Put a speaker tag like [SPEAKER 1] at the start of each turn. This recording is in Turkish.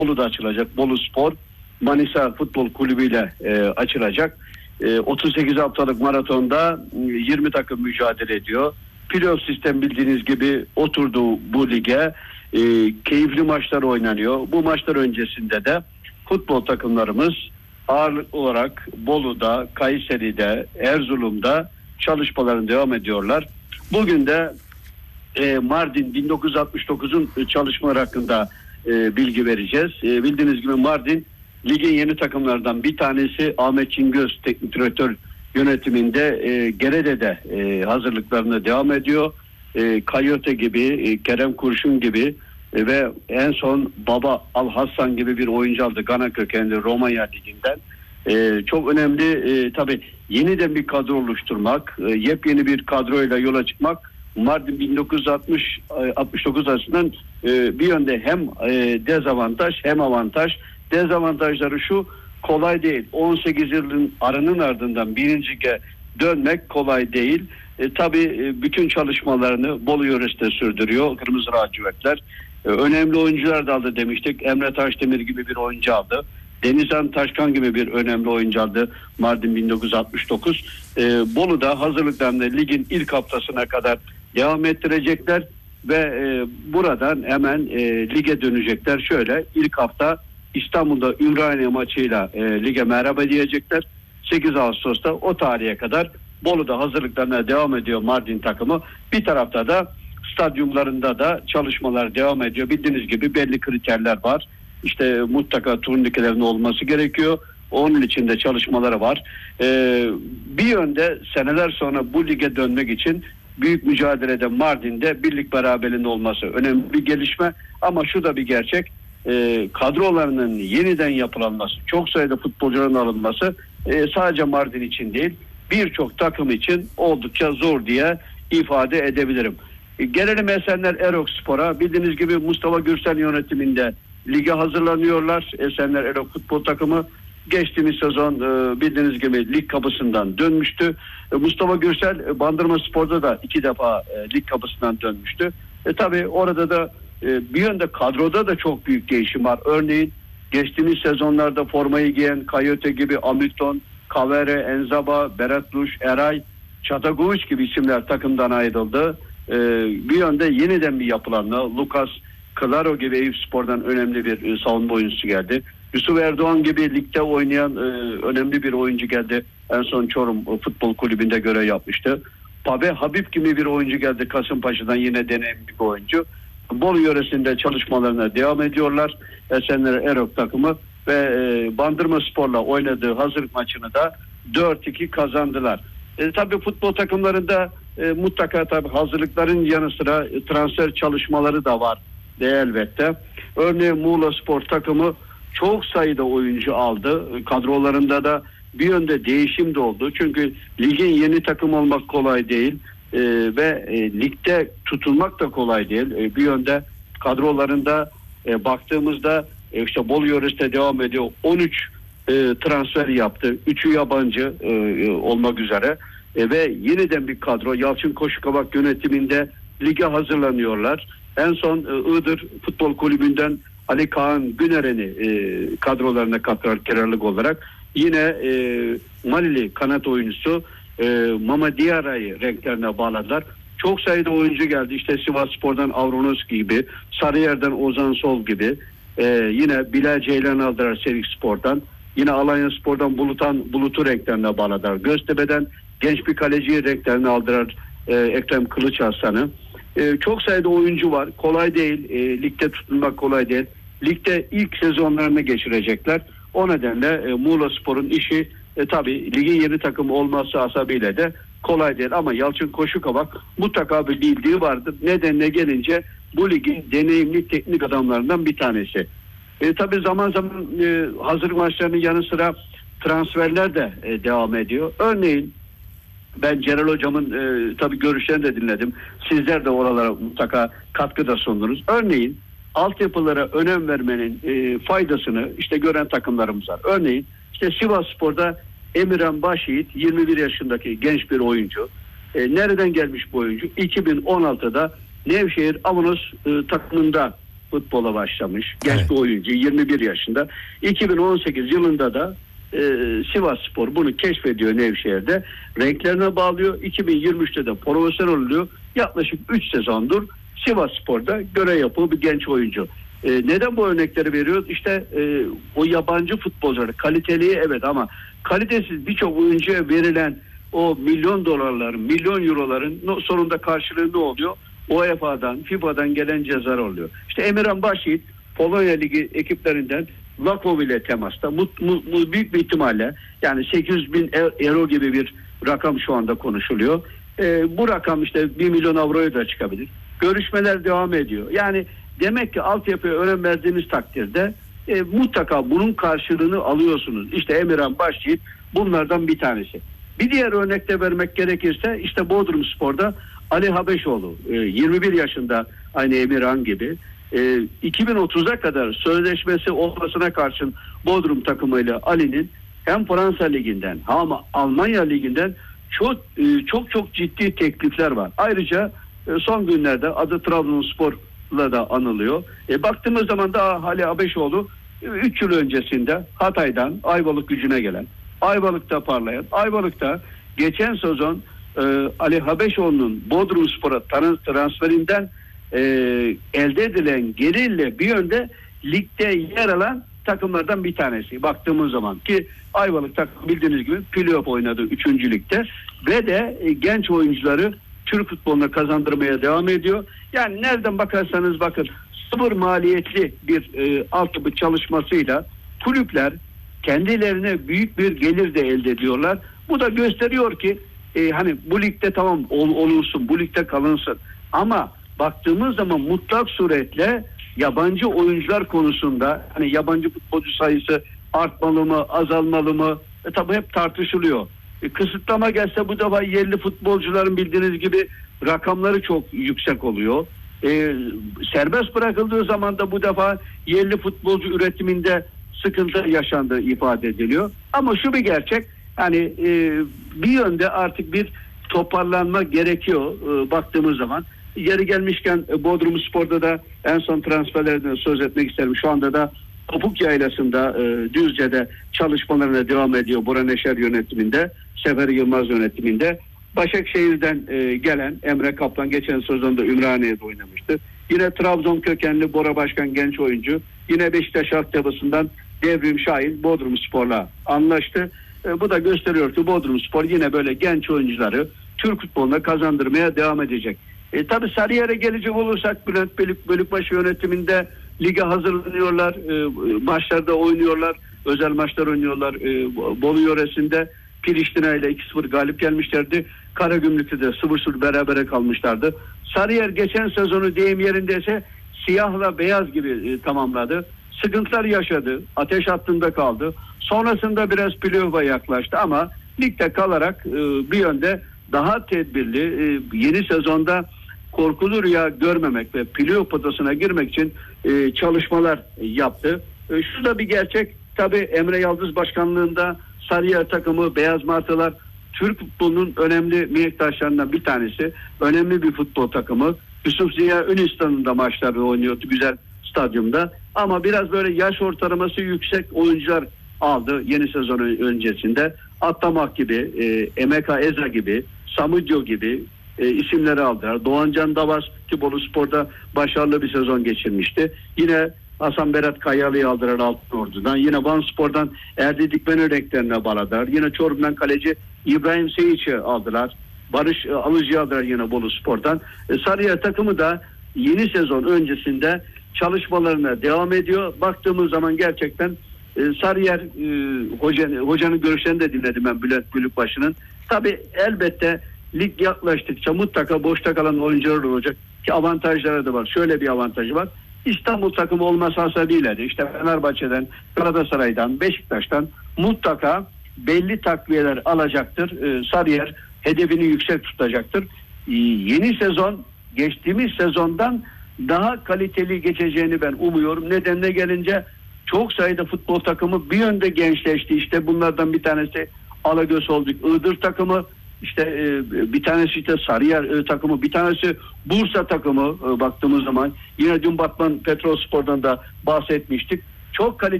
[SPEAKER 1] Bolu'da açılacak. Bolu Spor Manisa Futbol Kulübü ile açılacak. 38 haftalık maratonda 20 takım mücadele ediyor. Pilot sistem bildiğiniz gibi oturdu bu lige. Keyifli maçlar oynanıyor. Bu maçlar öncesinde de futbol takımlarımız ağırlıklı olarak Bolu'da, Kayseri'de, Erzurum'da çalışmalarını devam ediyorlar. Bugün de Mardin 1969'un çalışmaları hakkında bilgi vereceğiz. Bildiğiniz gibi Mardin ligin yeni takımlardan bir tanesi. Ahmet Çingöz teknik direktör yönetiminde Gerede'de hazırlıklarına devam ediyor. Kayote gibi, Kerem Kurşun gibi ve en son Baba Alhassan gibi bir oyuncu aldı. Gana kökenli Romanya liginden. Çok önemli tabii yeniden bir kadro oluşturmak, yepyeni bir kadroyla yola çıkmak. Mardin 1969 arasından bir yönde hem dezavantaj hem avantaj. Dezavantajları şu: kolay değil. 18 yılın aranın ardından birinci lige dönmek kolay değil. Tabii bütün çalışmalarını Bolu yöresinde sürdürüyor Kırmızı Lacivertler. Önemli oyuncular da aldı demiştik. Emre Taşdemir gibi bir oyuncu aldı. Denizhan Taşkan gibi bir önemli oyuncu aldı Mardin 1969. Bolu'da hazırlıklarını ligin ilk haftasına kadar devam ettirecekler ve buradan hemen lige dönecekler. Şöyle ilk hafta İstanbul'da Ümraniye maçıyla lige merhaba diyecekler. 8 Ağustos'ta o tarihe kadar Bolu'da hazırlıklarına devam ediyor Mardin takımı. Bir tarafta da stadyumlarında da çalışmalar devam ediyor. Bildiğiniz gibi belli kriterler var. İşte mutlaka turnikelerin olması gerekiyor. Onun için de çalışmaları var. Bir yönde seneler sonra bu lige dönmek için büyük mücadelede Mardin'de birlik beraberliğinin olması önemli bir gelişme. Ama şu da bir gerçek. Kadrolarının yeniden yapılanması, çok sayıda futbolcuların alınması sadece Mardin için değil, birçok takım için oldukça zor diye ifade edebilirim. Gelelim Esenler Erok Spor'a. Bildiğiniz gibi Mustafa Gürsel yönetiminde lige hazırlanıyorlar. Esenler Erok futbol takımı geçtiğimiz sezon bildiğiniz gibi lig kapısından dönmüştü. Mustafa Gürsel Bandırma Spor'da da 2 defa lig kapısından dönmüştü. Tabii orada da bir yönde kadroda da çok büyük değişim var. Örneğin geçtiğimiz sezonlarda formayı giyen Kayote gibi Hamilton, Kavere, Enzaba, Berat Luş, Eray, Çatakoviç gibi isimler takımdan ayrıldı. Bir yönde yeniden bir yapılanma. Lucas Claro gibi Eyüpspor'dan önemli bir savunma oyuncusu geldi. Yusuf Erdoğan gibi ligde oynayan önemli bir oyuncu geldi. En son Çorum Futbol Kulübü'nde görev yapmıştı. Pabe Habib gibi bir oyuncu geldi Kasımpaşa'dan, yine deneyimli bir oyuncu. Bolu yöresinde çalışmalarına devam ediyorlar. Esenler Erok takımı ve Bandırma Spor'la oynadığı hazırlık maçını da 4-2 kazandılar. Tabii futbol takımlarında mutlaka tabii hazırlıkların yanı sıra transfer çalışmaları da var elbette. Örneğin Muğla Spor takımı çok sayıda oyuncu aldı. Kadrolarında da bir yönde değişim de oldu. Çünkü ligin yeni takım olmak kolay değil. Ve ligde tutulmak da kolay değil. Bir yönde kadrolarında baktığımızda işte Bolu yöresinde devam ediyor. 13 transfer yaptı. 3'ü yabancı olmak üzere. Ve yeniden bir kadro Yalçın Koşukavak yönetiminde lige hazırlanıyorlar. En son Iğdır Futbol Kulübü'nden Ali Kaan Güneren'i kadrolarına kattılar kirarlık olarak. Yine Malili kanat oyuncusu Mama Diarra'yı renklerine bağladılar. Çok sayıda oyuncu geldi. İşte Sivasspor'dan Avronos gibi, Sarıyer'den Ozan Sol gibi. Yine Bilal Ceylan aldılar Sevikspor'dan. Yine Alanyaspor'dan Bulut'u renklerine bağladılar. Göztepe'den genç bir kaleciyi renklerine aldılar. Ekrem Kılıç Aslan'ı. Çok sayıda oyuncu var. Kolay değil. Ligde tutulmak kolay değil. Ligde ilk sezonlarını geçirecekler. O nedenle Muğla Spor'un işi tabii ligin yeni takım olması asabıyla de kolay değil. Ama Yalçın Koşukavak mutlaka bir bildiği vardır. Nedenine gelince bu ligin deneyimli teknik adamlarından bir tanesi. Tabii zaman zaman hazırlık maçlarının yanı sıra transferler de devam ediyor. Örneğin ben Celal Hocam'ın tabii görüşlerini de dinledim. Sizler de oralara mutlaka katkıda sundunuz. Örneğin altyapılara önem vermenin faydasını işte gören takımlarımız var. Örneğin işte Sivasspor'da Emirhan Başyiğit 21 yaşındaki genç bir oyuncu. Nereden gelmiş bu oyuncu? 2016'da Nevşehir Avanos takımında futbola başlamış. Genç
[SPEAKER 2] Evet.
[SPEAKER 1] bir oyuncu, 21 yaşında. 2018 yılında da Sivasspor bunu keşfediyor Nevşehir'de. Renklerine bağlıyor. 2023'te de profesyonel oluyor. Yaklaşık 3 sezondur Sivasspor'da görev yapıyor bir genç oyuncu. Neden bu örnekleri veriyoruz? İşte o yabancı futbolcular kaliteli evet ama kalitesiz birçok oyuncuya verilen o milyon dolarların, milyon euroların sonunda karşılığı ne oluyor? UEFA'dan, FIFA'dan gelen cezalar oluyor. İşte Emirhan Başyiğit Polonya Ligi ekiplerinden Lakov ile temasta. Büyük bir ihtimalle yani 800 bin euro gibi bir rakam şu anda konuşuluyor. Bu rakam işte 1 milyon euroya da çıkabilir. Görüşmeler devam ediyor. Yani demek ki altyapıya önem verdiğiniz takdirde mutlaka bunun karşılığını alıyorsunuz. İşte Emirhan Başyiğit bunlardan bir tanesi. Bir diğer örnekte vermek gerekirse işte Bodrumspor'da Ali Habeşoğlu 21 yaşında aynı Emirhan gibi 2030'a kadar sözleşmesi olmasına karşın Bodrum takımıyla Ali'nin hem Fransa Ligi'nden hem Almanya Ligi'nden çok ciddi teklifler var. Ayrıca son günlerde adı Trabzonspor'la da anılıyor. Baktığımız zaman da Ali Habeşoğlu 3 yıl öncesinde Hatay'dan Ayvalık Gücü'ne gelen, Ayvalık'ta parlayan, Ayvalık'ta geçen sezon Ali Habeşoğlu'nun Bodrumspor'a transferinden elde edilen gelirle bir yönde ligde yer alan takımlardan bir tanesi. Baktığımız zaman ki Ayvalık takımı bildiğiniz gibi playoff oynadı 3. ligde ve de genç oyuncuları Türk futboluna kazandırmaya devam ediyor. Yani nereden bakarsanız bakın sıfır maliyetli bir altyapı çalışmasıyla kulüpler kendilerine büyük bir gelir de elde ediyorlar. Bu da gösteriyor ki hani bu ligde tamam olursun, bu ligde kalınsın. Ama baktığımız zaman mutlak suretle yabancı oyuncular konusunda hani yabancı futbolcu sayısı artmalı mı, azalmalı mı? Tabii hep tartışılıyor. Kısıtlama gelse bu defa yerli futbolcuların bildiğiniz gibi rakamları çok yüksek oluyor. Serbest bırakıldığı zaman da bu defa yerli futbolcu üretiminde sıkıntı yaşandığı ifade ediliyor. Ama şu bir gerçek, hani bir yönde artık bir toparlanma gerekiyor baktığımız zaman. Yeri gelmişken Bodrumspor'da da en son transferlerden söz etmek isterim. Şu anda da Topuk Yaylası'nda Düzce'de çalışmalarına devam ediyor. Bora Neşer yönetiminde, Sefer Yılmaz yönetiminde. Başakşehir'den gelen Emre Kaplan geçen sezonda Ümraniye'de oynamıştı. Yine Trabzon kökenli Bora Başkan genç oyuncu. Yine Beşiktaş altyapısından Devrim Şahin Bodrumspor'la anlaştı. Bu da gösteriyor ki Bodrumspor yine böyle genç oyuncuları Türk futboluna kazandırmaya devam edecek. Tabii Sarıyer'e gelecek olursak Bülent Bölükbaşı yönetiminde lige hazırlanıyorlar. Maçlarda oynuyorlar. Özel maçlar oynuyorlar. Bolu yöresinde Priştine ile 2-0 galip gelmişlerdi. Karagümrük'te de 0-0 berabere kalmışlardı. Sarıyer geçen sezonu deyim yerindeyse siyahla beyaz gibi tamamladı. Sıkıntılar yaşadı. Ateş hattında kaldı. Sonrasında biraz playoff'a yaklaştı ama ligde kalarak bir yönde daha tedbirli yeni sezonda korkulu rüya görmemek ve playoff potasına girmek için çalışmalar yaptı. Şu da bir gerçek. Tabii Emre Yıldız başkanlığında Sarıyer takımı Beyaz Martılar Türk futbolunun önemli mihenk taşlarından bir tanesi. Önemli bir futbol takımı. Yusuf Ziya Ünistan'ın da maçlarını oynuyordu güzel stadyumda. Ama biraz böyle yaş ortalaması yüksek oyuncular aldı yeni sezon öncesinde. Attamak gibi, Emeka Eza gibi, Samudyo gibi isimleri aldılar. Doğancan Davas ki Boluspor'da başarılı bir sezon geçirmişti. Yine Hasan Berat Kayalı'yı aldılar Altınordu'dan. Yine Vanspor'dan Erdi Dikmen renklerine bağladılar. Yine Çorum'dan kaleci İbrahim Seyiç'i aldılar. Barış Alıcı'yı aldılar yine Boluspor'dan. Sarıyer takımı da yeni sezon öncesinde çalışmalarına devam ediyor. Baktığımız zaman gerçekten Sarıyer hocanın görüşlerini de dinledim ben Bülent Bölükbaşı'nın. Tabii elbette lig yaklaştıkça mutlaka boşta kalan oyuncular olacak ki avantajları da var. Şöyle bir avantajı var. İstanbul takımı olması hasebiyle de işte Fenerbahçe'den, Galatasaray'dan, Beşiktaş'tan mutlaka belli takviyeler alacaktır. Sarıyer hedefini yüksek tutacaktır. Yeni sezon geçtiğimiz sezondan daha kaliteli geçeceğini ben umuyorum. Nedenine gelince çok sayıda futbol takımı bir yönde gençleşti. İşte bunlardan bir tanesi Alagöz Holding Iğdır takımı. İşte bir tanesi işte Sarıyer takımı, bir tanesi Bursa takımı baktığımız zaman. Yine dün Batman Petrolspor'dan da bahsetmiştik. Çok kaliteli